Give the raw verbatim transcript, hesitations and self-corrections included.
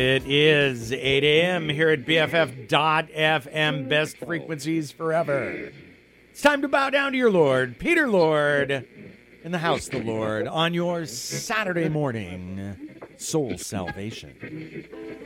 It is eight a.m. here at B F F dot F M, best frequencies forever. It's time to bow down to your Lord, Peter Lord, in the house of the Lord, on your Saturday morning soul salvation.